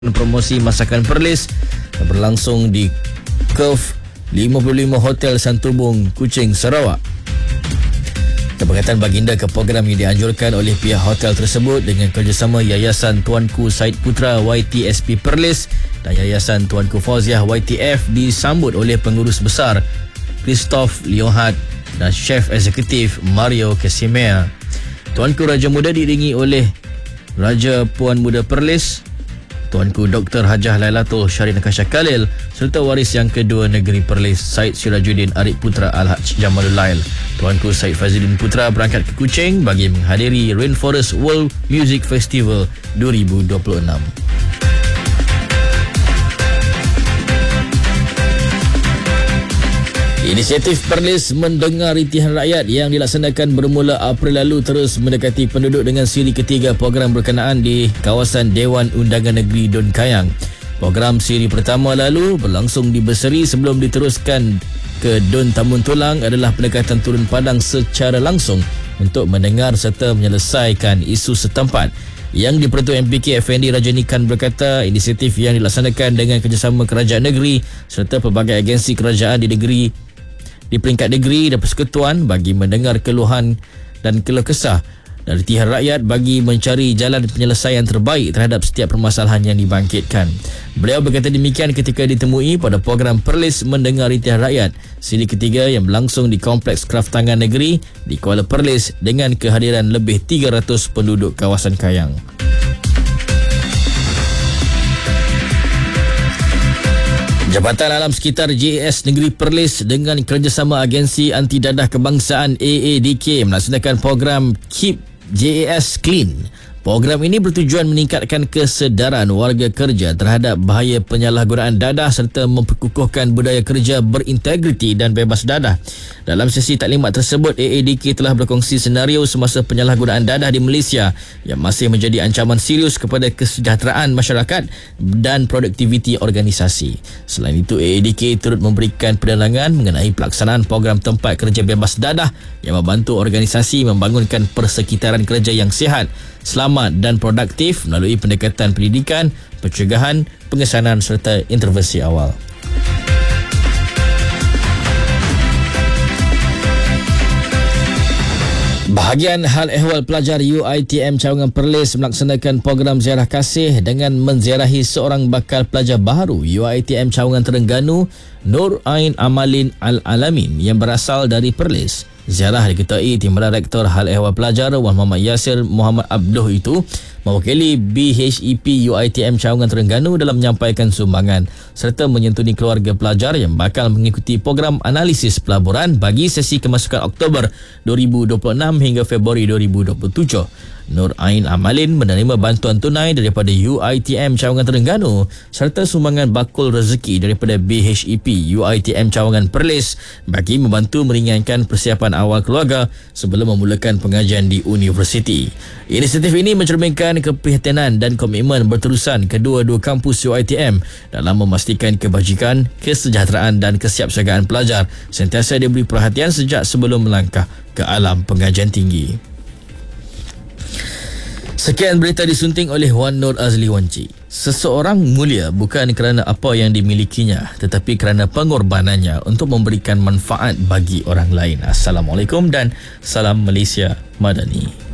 Promosi masakan Perlis berlangsung di Curve 55 Hotel Santubong, Kuching, Sarawak. Keberkatan baginda ke program yang dianjurkan oleh pihak hotel tersebut dengan kerjasama Yayasan Tuanku Syed Putra YTSP Perlis dan Yayasan Tuanku Fauziah YTF disambut oleh pengurus besar Christoph Leonhardt dan Chef Eksekutif Mario Casimir. Tuanku Raja Muda diiringi oleh Raja Puan Muda Perlis, Tuanku Dr. Hajah Lailatul Syarif Nakasha Khalil serta waris yang kedua negeri Perlis Syed Sirajuddin Arif Putra Al-Haj Jamalul Lail. Tuanku Syed Fazlin Putra berangkat ke Kuching bagi menghadiri Rainforest World Music Festival 2026. Inisiatif Perlis mendengar rintihan rakyat yang dilaksanakan bermula April lalu terus mendekati penduduk dengan siri ketiga program berkenaan di kawasan Dewan Undangan Negeri Don Kayang. Program siri pertama lalu berlangsung di Berseri sebelum diteruskan ke Don Tamun Tulang adalah pendekatan turun padang secara langsung untuk mendengar serta menyelesaikan isu setempat. Yang di-Pertua MPK Effendi Rajanikan berkata inisiatif yang dilaksanakan dengan kerjasama kerajaan negeri serta pelbagai agensi kerajaan di negeri di peringkat negeri dan persekutuan bagi mendengar keluhan dan keluh kesah dan rintihan rakyat bagi mencari jalan penyelesaian terbaik terhadap setiap permasalahan yang dibangkitkan. Beliau berkata demikian ketika ditemui pada program Perlis Mendengar Rintihan Rakyat siri ketiga yang berlangsung di Kompleks Kraftangan Negeri di Kuala Perlis dengan kehadiran lebih 300 penduduk kawasan Kayang. Jabatan Alam Sekitar JAS Negeri Perlis dengan kerjasama Agensi Anti Dadah Kebangsaan AADK melaksanakan program Keep JAS Clean. Program ini bertujuan meningkatkan kesedaran warga kerja terhadap bahaya penyalahgunaan dadah serta memperkukuhkan budaya kerja berintegriti dan bebas dadah. Dalam sesi taklimat tersebut, AADK telah berkongsi senario semasa penyalahgunaan dadah di Malaysia yang masih menjadi ancaman serius kepada kesejahteraan masyarakat dan produktiviti organisasi. Selain itu, AADK turut memberikan penerangan mengenai pelaksanaan program tempat kerja bebas dadah yang membantu organisasi membangunkan persekitaran kerja yang sihat, selamat dan produktif melalui pendekatan pendidikan, pencegahan, pengesanan serta intervensi awal. Bahagian Hal Ehwal Pelajar UiTM Cawangan Perlis melaksanakan program ziarah kasih dengan menziarahi seorang bakal pelajar baharu UiTM Cawangan Terengganu, Nur Ain Amalin Al-Alamin yang berasal dari Perlis. Ziarah diketuai Timbalan Rektor Hal Ehwal Pelajar Wan Muhammad Yasir Muhammad Abduh itu mewakili BHEP UiTM Cawangan Terengganu dalam menyampaikan sumbangan serta menyentuni keluarga pelajar yang bakal mengikuti program analisis pelaburan bagi sesi kemasukan Oktober 2026 hingga Februari 2027. Nur Ain Amalin menerima bantuan tunai daripada UiTM Cawangan Terengganu serta sumbangan bakul rezeki daripada BHEP UiTM Cawangan Perlis bagi membantu meringankan persiapan awal keluarga sebelum memulakan pengajian di universiti. Inisiatif ini mencerminkan keprihatinan dan komitmen berterusan kedua-dua kampus UiTM dalam memastikan kebajikan, kesejahteraan dan kesiapsiagaan pelajar sentiasa diberi perhatian sejak sebelum melangkah ke alam pengajian tinggi. Sekian berita disunting oleh Wan Nur Azli Wanci. Seseorang mulia bukan kerana apa yang dimilikinya tetapi kerana pengorbanannya untuk memberikan manfaat bagi orang lain. Assalamualaikum dan salam Malaysia Madani.